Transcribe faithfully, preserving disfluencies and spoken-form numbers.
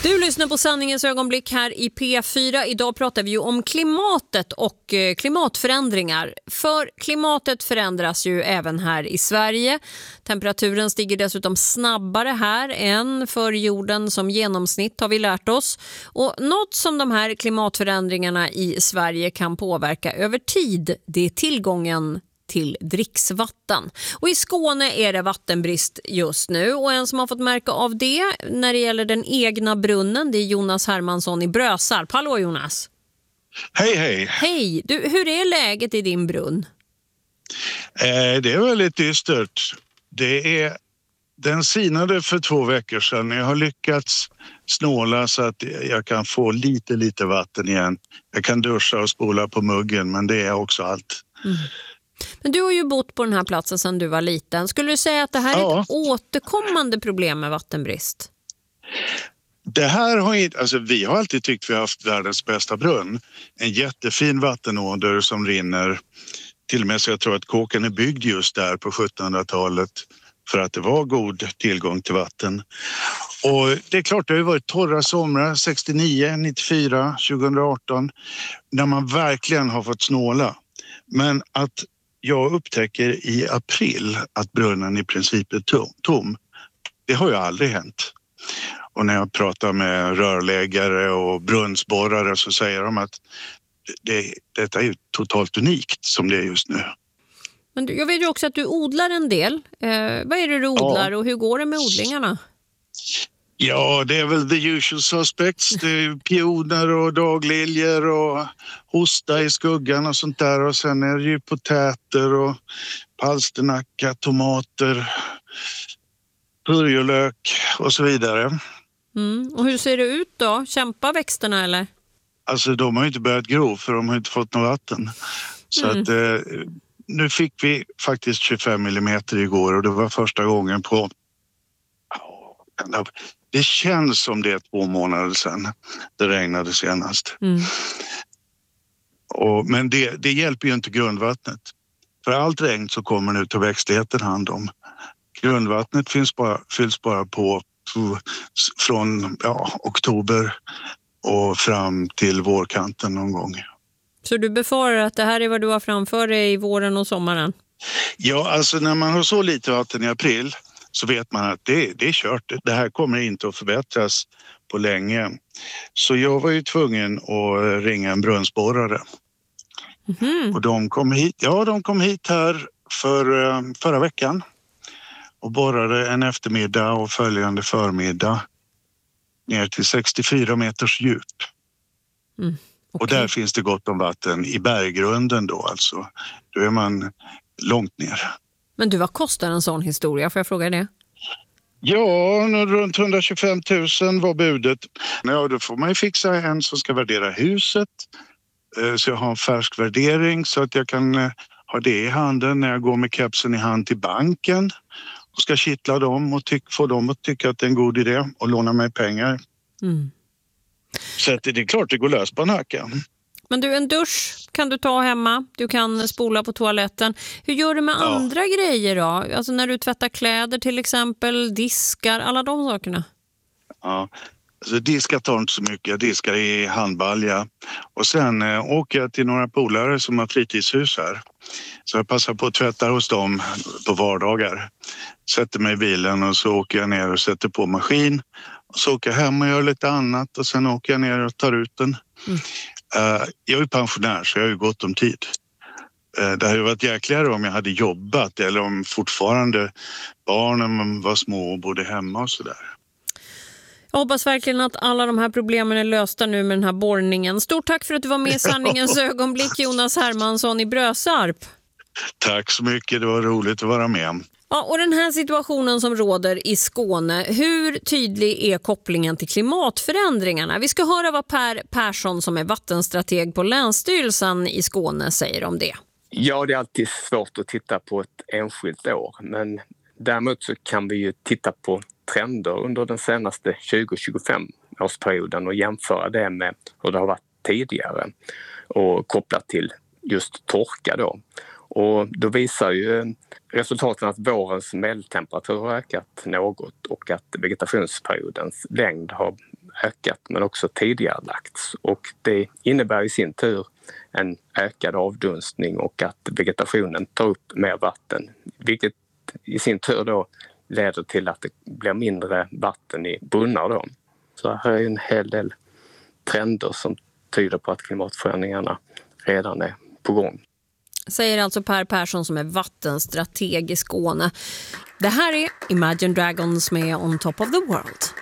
Du lyssnar på Sanningens ögonblick här i P fyra. Idag pratar vi ju om klimatet och klimatförändringar. För klimatet förändras ju även här i Sverige. Temperaturen stiger dessutom snabbare här än för jorden som genomsnitt, har vi lärt oss. Och något som de här klimatförändringarna i Sverige kan påverka över tid, det är tillgången till dricksvatten. Och i Skåne är det vattenbrist just nu, och en som har fått märka av det när det gäller den egna brunnen, det är Jonas Hermansson i Brösarp. Hallå Jonas! Hej hej! Hej! Du, hur är läget i din brunn? Eh, det är väldigt dystert. Det är, den sinade för två veckor sedan. Jag har lyckats snåla så att jag kan få lite lite vatten igen. Jag kan duscha och spola på muggen, men det är också allt. Mm. Men du har ju bott på den här platsen sedan du var liten. Skulle du säga att det här är ja. ett återkommande problem med vattenbrist? Det här har inte, alltså vi har alltid tyckt vi har haft världens bästa brunn. En jättefin vattenåder som rinner. Till och med så jag tror att kåken är byggd just där på sjuttonhundratalet för att det var god tillgång till vatten. Och det är klart, det har ju varit torra somrar sextionio, nittiofyra, tjugoarton när man verkligen har fått snåla. Men att jag upptäcker i april att brunnen i princip är tom, det har ju aldrig hänt. Och när jag pratar med rörläggare och brunnsborrare så säger de att det, detta är ju totalt unikt som det är just nu. Men jag vet ju också att du odlar en del. Eh, vad är det du odlar ja. och hur går det med odlingarna? Ja, det är väl the usual suspects. Det är pioner och dagliljor och hosta i skuggan och sånt där. Och sen är det ju potäter och palsternacka, tomater, purjolök och så vidare. Mm. Och hur ser det ut då? Kämpar växterna eller? Alltså de har ju inte börjat gro för de har inte fått något vatten. Så mm. att eh, nu fick vi faktiskt tjugofem millimeter igår och det var första gången på... Det känns som det är två månader sedan det regnade senast. Mm. Och, men det, det hjälper ju inte grundvattnet. För allt regn så kommer nu till växtligheten hand om. Grundvattnet finns bara, fylls bara på från ja, oktober och fram till vårkanten någon gång. Så du befarar att det här är vad du har framför dig i våren och sommaren? Ja, alltså när man har så lite vatten i april så vet man att det, det är kört. Det här kommer inte att förbättras på länge. Så jag var ju tvungen att ringa en brunnsborrare. Mm-hmm. Och de kom hit, ja, de kom hit här för, förra veckan och borrade en eftermiddag och följande förmiddag ner till sextiofyra meters djup. Mm, okay. Och där finns det gott om vatten i berggrunden då alltså. Då är man långt ner. Men du, vad kostar en sån historia? Får jag fråga det? Ja, runt hundratjugofem tusen var budet. Ja, då får man ju fixa en som ska värdera huset. Så jag har en färsk värdering så att jag kan ha det i handen när jag går med kepsen i hand till banken. Och ska kittla dem och tyck, få dem att tycka att det är en god idé och låna mig pengar. Mm. Så att det är klart det går lös på en hacka. Men du, en dusch kan du ta hemma. Du kan spola på toaletten. Hur gör du med ja. andra grejer då? Alltså när du tvättar kläder till exempel, diskar, alla de sakerna. Ja, alltså diskar tar inte så mycket. Jag diskar i handbalja. Och sen eh, åker jag till några polare som har fritidshus här. Så jag passar på att tvätta hos dem på vardagar. Sätter mig i bilen och så åker jag ner och sätter på maskin. Och så åker jag hem och gör lite annat och sen åker jag ner och tar ut den. Mm. Uh, jag är pensionär så jag har ju gott om tid. Uh, det hade varit jäkligare om jag hade jobbat eller om fortfarande barnen var små och bodde hemma och sådär. Jag hoppas verkligen att alla de här problemen är lösta nu med den här borrningen. Stort tack för att du var med i Sanningens ögonblick, Jonas Hermansson i Brösarp. Tack så mycket, det var roligt att vara med. Ja, och den här situationen som råder i Skåne, hur tydlig är kopplingen till klimatförändringarna? Vi ska höra vad Per Persson som är vattenstrateg på Länsstyrelsen i Skåne säger om det. Ja, det är alltid svårt att titta på ett enskilt år, men däremot så kan vi ju titta på trender under den senaste tjugo till tjugofem årsperioden och jämföra det med hur det har varit tidigare och kopplat till just torka då. Och då visar ju resultaten att vårens medeltemperatur har ökat något och att vegetationsperiodens längd har ökat men också tidigarelagts. Och det innebär i sin tur en ökad avdunstning och att vegetationen tar upp mer vatten. Vilket i sin tur då leder till att det blir mindre vatten i brunnar då. Så här är en hel del trender som tyder på att klimatförändringarna redan är på gång. Säger alltså Per Persson som är vattenstrateg i Skåne. Det här är Imagine Dragons med On Top of the World.